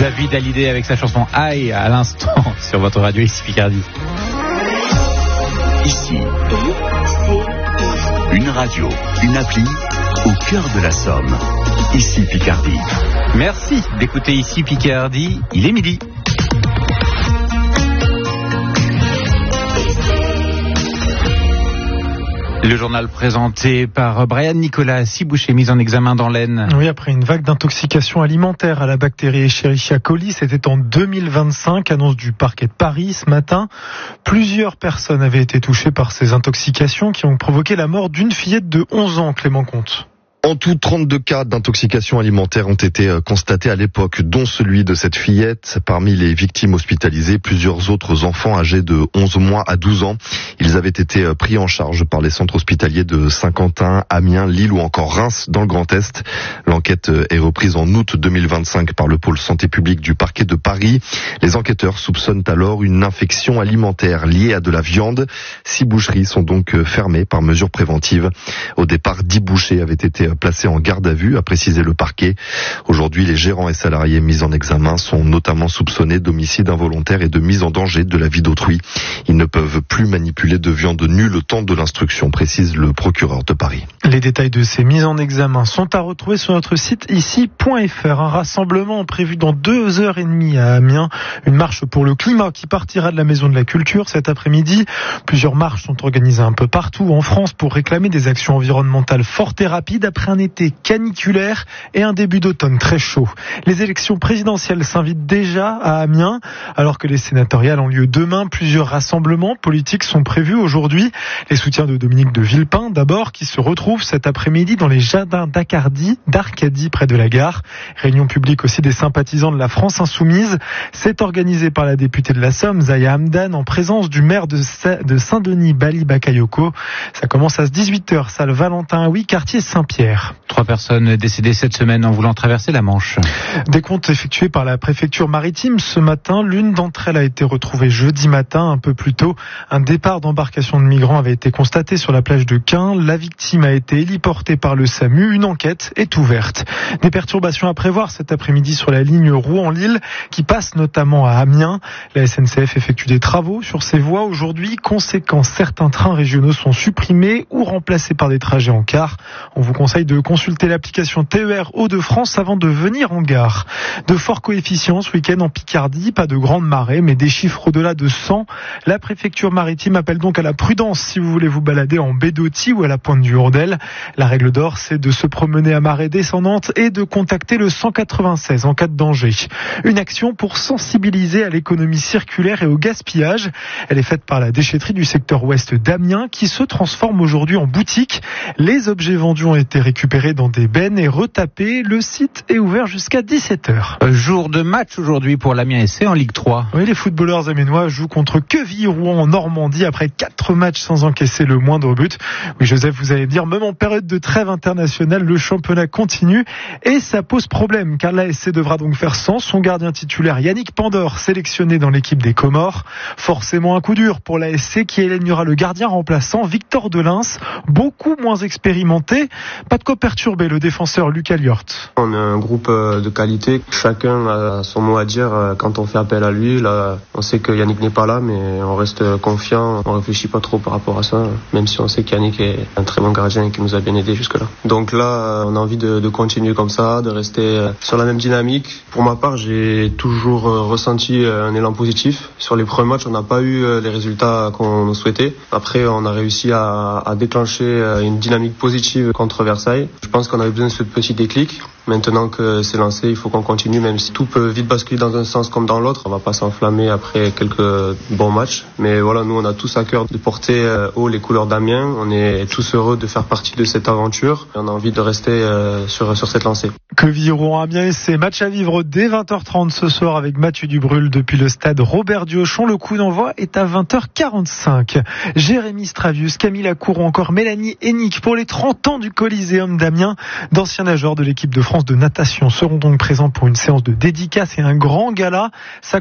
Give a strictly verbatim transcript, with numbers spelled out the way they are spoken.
David Hallyday avec sa chanson Aïe à l'instant sur votre radio ici Picardie. Ici, une radio, une appli au cœur de la Somme. Ici Picardie. Merci d'écouter ici Picardie, il est midi. Le journal présenté par Brian Nicolas, six bouchers mis en examen dans l'Aisne. Oui, après une vague d'intoxication alimentaire à la bactérie Escherichia coli, c'était en deux mille vingt-cinq, annonce du parquet de Paris ce matin. Plusieurs personnes avaient été touchées par ces intoxications qui ont provoqué la mort d'une fillette de onze ans, Clément Comte. En tout, trente-deux cas d'intoxication alimentaire ont été constatés à l'époque, dont celui de cette fillette. Parmi les victimes hospitalisées, plusieurs autres enfants âgés de onze mois à douze ans. Ils avaient été pris en charge par les centres hospitaliers de Saint-Quentin, Amiens, Lille ou encore Reims dans le Grand Est. L'enquête est reprise en août deux mille vingt-cinq par le pôle santé publique du parquet de Paris. Les enquêteurs soupçonnent alors une infection alimentaire liée à de la viande. Six boucheries sont donc fermées par mesure préventive. Au départ, dix bouchers avaient été placés en garde à vue, a précisé le parquet. Aujourd'hui, les gérants et salariés mis en examen sont notamment soupçonnés d'homicide involontaire et de mise en danger de la vie d'autrui. Ils ne peuvent plus manipuler de viande nue le temps de l'instruction, précise le procureur de Paris. Les détails de ces mises en examen sont à retrouver sur notre site ici point f r. Un rassemblement prévu dans deux heures et demie à Amiens. Une marche pour le climat qui partira de la Maison de la Culture cet après-midi. Plusieurs marches sont organisées un peu partout en France pour réclamer des actions environnementales fortes et rapides après un été caniculaire et un début d'automne très chaud. Les élections présidentielles s'invitent déjà à Amiens, alors que les sénatoriales ont lieu demain. Plusieurs rassemblements politiques sont prévus aujourd'hui. Les soutiens de Dominique de Villepin, d'abord, qui se retrouvent cet après-midi dans les jardins d'Arcadie, d'Arcadie près de la gare. Réunion publique aussi des sympathisants de la France Insoumise. C'est organisé par la députée de la Somme, Zaya Hamdan, en présence du maire de Saint-Denis, Bali Bakayoko. Ça commence à dix-huit heures, salle Valentin Houy, quartier Saint-Pierre. Trois personnes décédées cette semaine en voulant traverser la Manche. Des comptes effectués par la préfecture maritime ce matin. L'une d'entre elles a été retrouvée jeudi matin, un peu plus tôt. Un départ d'embarcation de migrants avait été constaté sur la plage de Quin. La victime a été héliportée par le SAMU. Une enquête est ouverte. Des perturbations à prévoir cet après-midi sur la ligne Rouen-Lille, qui passe notamment à Amiens. La S N C F effectue des travaux sur ces voies aujourd'hui. Conséquence, certains trains régionaux sont supprimés ou remplacés par des trajets en car. On vous conseille de consulter l'application T E R Hauts-de-France avant de venir en gare. De forts coefficients ce week-end en Picardie, pas de grande marée, mais des chiffres au-delà de cent. La préfecture maritime appelle donc à la prudence si vous voulez vous balader en baie d'Authie ou à la pointe du Hourdel. La règle d'or, c'est de se promener à marée descendante et de contacter le cent quatre-vingt-seize en cas de danger. Une action pour sensibiliser à l'économie circulaire et au gaspillage. Elle est faite par la déchetterie du secteur ouest d'Amiens qui se transforme aujourd'hui en boutique. Les objets vendus ont été récupérés dans des bennes et retapés. Le site est ouvert jusqu'à dix-sept heures. Jour de match aujourd'hui pour l'Amiens S C en Ligue trois. Oui, les footballeurs amiénois jouent contre Quevilly-Rouen en Normandie après quatre matchs sans encaisser le moindre but. Oui, Joseph, vous allez dire, même en période de trêve internationale, le championnat continue et ça pose problème car l'A S C devra donc faire sans son gardien titulaire Yannick Pandor, sélectionné dans l'équipe des Comores. Forcément un coup dur pour l'A S C qui éliminera le gardien remplaçant Victor Delins, beaucoup moins expérimenté. Pas de quoi perturber le défenseur Lucas Liort. On est un groupe de qualité, chacun a son mot à dire quand on fait appel à lui. Là, on sait que Yannick n'est pas là, mais on reste confiant, on réfléchit pas trop par rapport à ça, même si on sait qu'Yannick est un très bon gardien et qui nous a bien aidé jusque-là. Donc là, on a envie de, de continuer comme ça, de rester sur la même dynamique. Pour ma part, j'ai toujours ressenti un élan positif. Sur les premiers matchs, on n'a pas eu les résultats qu'on souhaitait. Après, on a réussi à, à déclencher une dynamique positive contre Versailles. Je pense qu'on avait besoin de ce petit déclic. Maintenant que c'est lancé, il faut qu'on continue, même si tout peut vite basculer dans un sens comme dans l'autre. On va pas s'enflammer après quelques bons matchs. Mais voilà, nous, on a tous à cœur de porter haut les couleurs d'Amiens. On est tous heureux de faire partie de cette aventure. Et on a envie de rester sur, sur cette lancée. Quevilly-Rouen-Amiens, c'est match à vivre dès vingt heures trente ce soir avec Mathieu Dubrul depuis le stade Robert Diochon. Le coup d'envoi est à vingt heures quarante-cinq. Jérémy Stravius, Camille Lacour ou encore Mélanie Hennick pour les trente ans du Coliseum d'Amiens. D'anciens nageurs de l'équipe de France de natation seront donc présents pour une séance de dédicace et un grand gala. Ça